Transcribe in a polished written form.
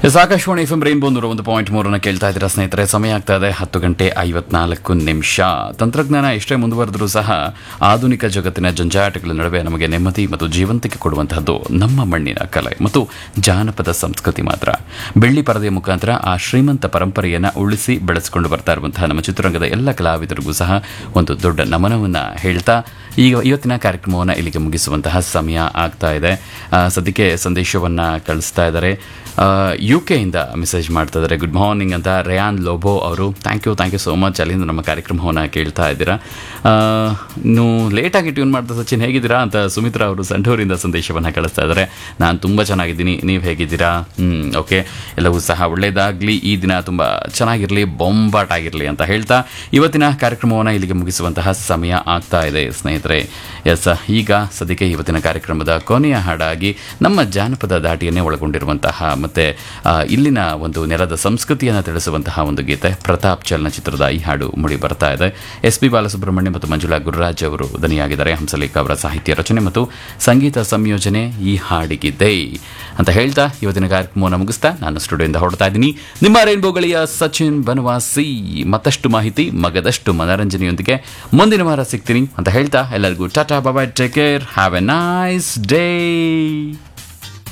Akashvani F M rainbow 101.3 ಕೇಳ್ತಾ ಇದ್ದೀರಾ ಸ್ನೇಹಿತರೆ. ಸಮಯ ಆಗ್ತಾ ಇದೆ 10:54. ತಂತ್ರಜ್ಞಾನ ಎಷ್ಟೇ ಮುಂದುವರೆದರೂ ಸಹ ಆಧುನಿಕ ಜಗತ್ತಿನ ಜಂಜಾಟಗಳ ನಡುವೆ ನಮಗೆ ನೆಮ್ಮದಿ ಮತ್ತು ಜೀವಂತಿಕೆ ಕೊಡುವಂತಹದ್ದು ನಮ್ಮ ಮಣ್ಣಿನ ಕಲೆ ಮತ್ತು ಜಾನಪದ ಸಂಸ್ಕೃತಿ ಮಾತ್ರ. ಬೆಳ್ಳಿ ಪರದೆಯ ಮುಖಾಂತರ ಆ ಶ್ರೀಮಂತ ಪರಂಪರೆಯನ್ನು ಉಳಿಸಿ ಬೆಳೆಸಿಕೊಂಡು ಬರ್ತಾ ಇರುವಂತಹ ನಮ್ಮ ಚಿತ್ರರಂಗದ ಎಲ್ಲ ಕಲಾವಿದರಿಗೂ ಸಹ ಒಂದು ದೊಡ್ಡ ನಮನವನ್ನು ಹೇಳ್ತಾ ಇವತ್ತಿನ ಕಾರ್ಯಕ್ರಮವನ್ನು ಇಲ್ಲಿಗೆ ಮುಗಿಸುವಂತಹ ಸಮಯ ಆಗ್ತಾ ಇದೆ. ಸದ್ಯಕ್ಕೆ ಸಂದೇಶವನ್ನು ಕಳಿಸ್ತಾ ಇದ್ದಾರೆ. UK ಮೆಸೇಜ್ ಮಾಡ್ತಾ ಇದ್ದಾರೆ. ಗುಡ್ ಮಾರ್ನಿಂಗ್ ಅಂತ ರೇಯಾನ್ ಲೋಬೋ ಅವರು. Thank you so much. ಅಲ್ಲಿಂದ ನಮ್ಮ ಕಾರ್ಯಕ್ರಮವನ್ನು ಕೇಳ್ತಾ ಇದ್ದೀರಾ. ಇನ್ನು ಲೇಟಾಗಿ ಟ್ಯೂನ್ ಮಾಡ್ತಾ ಸಚಿನ್ ಹೇಗಿದ್ದೀರಾ ಅಂತ ಸುಮಿತ್ರಾ ಅವರು ಸಂಡೂರಿಂದ ಸಂದೇಶವನ್ನು ಕಳಿಸ್ತಾ ಇದ್ದಾರೆ. ನಾನು ತುಂಬ ಚೆನ್ನಾಗಿದ್ದೀನಿ, ನೀವು ಹೇಗಿದ್ದೀರಾ? ಓಕೆ, ಎಲ್ಲವೂ ಸಹ ಒಳ್ಳೆಯದಾಗಲಿ, ಈ ದಿನ ತುಂಬ ಚೆನ್ನಾಗಿರಲಿ, ಬೊಂಬಾಟ್ ಆಗಿರಲಿ ಅಂತ ಹೇಳ್ತಾ ಇವತ್ತಿನ ಕಾರ್ಯಕ್ರಮವನ್ನು ಇಲ್ಲಿಗೆ ಮುಗಿಸುವಂತಹ ಸಮಯ ಆಗ್ತಾ ಇದೆ ಸ್ನೇಹಿತರೆ. ಎಸ್, ಈಗ ಸದ್ಯಕ್ಕೆ ಇವತ್ತಿನ ಕಾರ್ಯಕ್ರಮದ ಕೊನೆಯ ಹಾಡಾಗಿ ನಮ್ಮ ಜಾನಪದ ದಾಟಿಯನ್ನೇ ಒಳಗೊಂಡಿರುವಂತಹ ಮತ್ತು ಇಲ್ಲಿನ ಒಂದು ನೆಲದ ಸಂಸ್ಕೃತಿಯನ್ನು ತಿಳಿಸುವಂತಹ ಒಂದು ಗೀತೆ ಪ್ರತಾಪ್ ಚಲನಚಿತ್ರದ ಈ ಹಾಡು ಮೂಡಿ ಬರ್ತಾ ಇದೆ. SP ಬಾಲಸುಬ್ರಹ್ಮಣ್ಯ ಮತ್ತು ಮಂಜುಳಾ ಗುರುರಾಜ್ ಅವರು ದನಿಯಾಗಿದ್ದಾರೆ. ಹಂಸಲೇಖ ಅವರ ಸಾಹಿತ್ಯ ರಚನೆ ಮತ್ತು ಸಂಗೀತ ಸಂಯೋಜನೆ ಈ ಹಾಡಿಗಿದೆ ಅಂತ ಹೇಳ್ತಾ ಇವತ್ತಿನ ಕಾರ್ಯಕ್ರಮವನ್ನು ಮುಗಿಸ್ತಾ ನಾನು ಸ್ಟುಡಿಯೋದಿಂದ ಹೊರಡ್ತಾ ಇದ್ದೀನಿ. ನಿಮ್ಮ ರೈನ್ಬೋಗಳಿಯ ಸಚಿನ್ ಬನವಾಸಿ. ಮತ್ತಷ್ಟು ಮಾಹಿತಿ, ಮಗದಷ್ಟು ಮನರಂಜನೆಯೊಂದಿಗೆ ಮುಂದಿನ ವಾರ ಸಿಗ್ತೀನಿ ಅಂತ ಹೇಳ್ತಾ ಎಲ್ಲರಿಗೂ ಟಾಟಾ, ಬಾಯ್, take care, have A nice day.